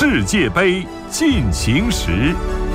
世界杯进行时。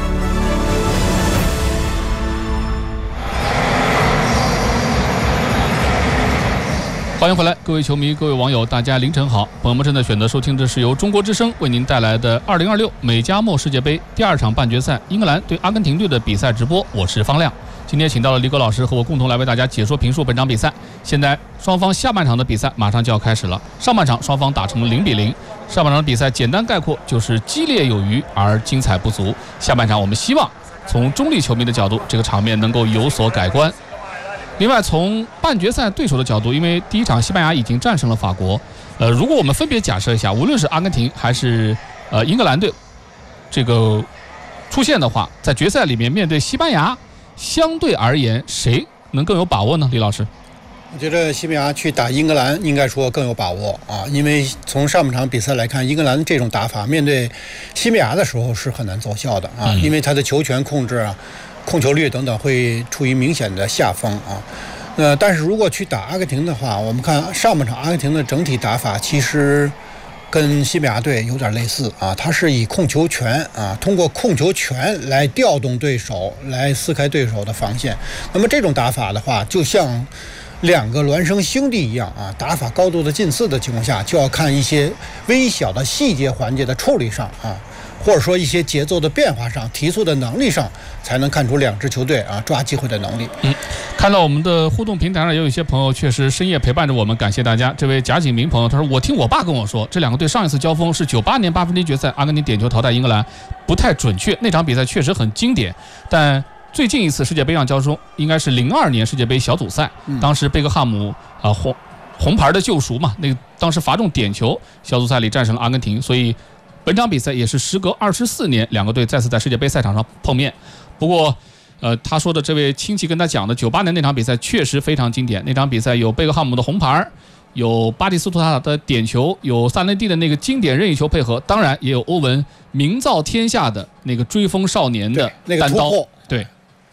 欢迎回来，各位球迷、各位网友，大家凌晨好。朋友们正在选择收听的是由中国之声为您带来的2026美加墨世界杯第2场半决赛英格兰对阿根廷队的比赛直播，我是方亮。今天请到了李戈老师和我共同来为大家解说评述本场比赛。现在双方下半场的比赛马上就要开始了，上半场双方打成0-0，上半场的比赛简单概括就是激烈有余而精彩不足。下半场我们希望从中立球迷的角度，这个场面能够有所改观。另外，从半决赛对手的角度，因为第一场西班牙已经战胜了法国，如果我们分别假设一下，无论是阿根廷还是英格兰队这个出现的话，在决赛里面面对西班牙，相对而言谁能更有把握呢？李老师， 我觉得西班牙去打英格兰应该说更有把握啊，因为从上半场比赛来看，英格兰这种打法面对西班牙的时候是很难奏效的啊，因为他的球权控制啊、控球率等等会处于明显的下风啊。但是如果去打阿根廷的话，我们看上半场阿根廷的整体打法其实跟西班牙队有点类似啊，它是以控球权啊，通过控球权来调动对手，来撕开对手的防线。那么这种打法的话，就像两个孪生兄弟一样啊，打法高度的近似的情况下，就要看一些微小的细节环节的处理上啊，或者说一些节奏的变化上、提速的能力上，才能看出两支球队啊抓机会的能力。 看到我们的互动平台上也有一些朋友确实深夜陪伴着我们，感谢大家。这位贾景明朋友他说：“我听我爸跟我说，这两个队上一次交锋是98年8分之一决赛，阿根廷点球淘汰英格兰，不太准确。那场比赛确实很经典，但最近一次世界杯上交锋应该是02年世界杯小组赛，当时贝克汉姆红牌的救赎嘛，那个当时罚中点球，小组赛里战胜了阿根廷，所以本场比赛也是时隔24年，两个队再次在世界杯赛场上碰面。不过，他说的这位亲戚跟他讲的98年那场比赛确实非常经典。那场比赛有贝克汉姆的红牌，有巴蒂斯图塔的点球，有萨内蒂的那个经典任意球配合，当然也有欧文名噪天下的那个追风少年的单刀。对。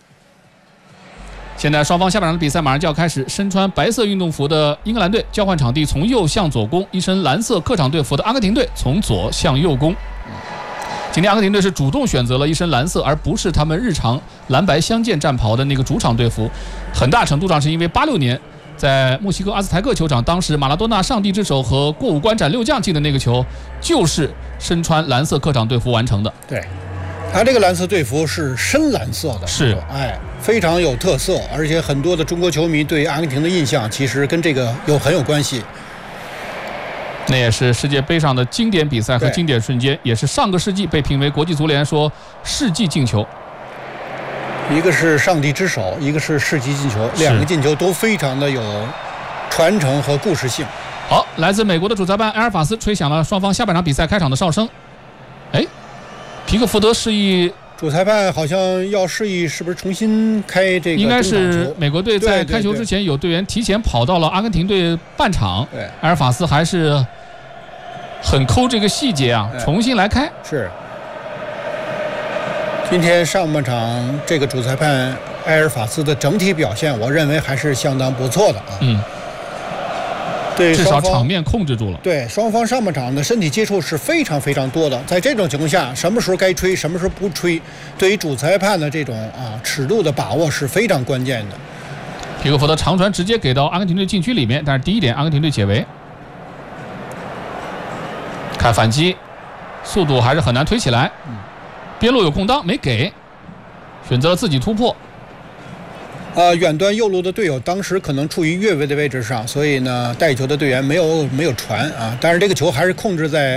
现在双方下半场的比赛马上就要开始，身穿白色运动服的英格兰队交换场地，从右向左攻；一身蓝色客场队服的阿根廷队从左向右攻。今天阿根廷队是主动选择了一身蓝色，而不是他们日常蓝白相间战袍的那个主场队服，很大程度上是因为86年在墨西哥阿兹台克球场，当时马拉多纳上帝之手和过五关斩六将进的那个球，就是身穿蓝色客场队服完成的。 对，他这个蓝色队服是深蓝色的， 是非常有特色，而且很多的中国球迷对阿根廷的印象其实跟这个很有关系。 那也是世界杯上的经典比赛和经典瞬间，也是上个世纪被评为国际足联说世纪进球。 一个是上帝之手，一个是世纪进球，两个进球都非常的有传承和故事性。 好，来自美国的主裁判埃尔法斯吹响了双方下半场比赛开场的哨声。皮克福德示意， 主裁判好像要示意是不是重新开这个？ 应该是美国队在开球之前有队员提前跑到了阿根廷队半场，埃尔法斯还是很抠这个细节啊，重新来开。 是。今天上半场这个主裁判埃尔法斯的整体表现，我认为还是相当不错的啊。对， 至少场面控制住了。 对，双方上半场的身体接触是非常非常多的。在这种情况下，什么时候该吹，什么时候不吹，对于主裁判的这种尺度的把握是非常关键的。 皮克福德长传直接给到阿根廷队禁区里面，但是第一点阿根廷队解围。看反击，速度还是很难推起来。边路有空当没给，选择了自己突破。 远端右路的队友当时可能处于越位的位置上，所以呢带球的队员没有传啊，但是这个球还是控制在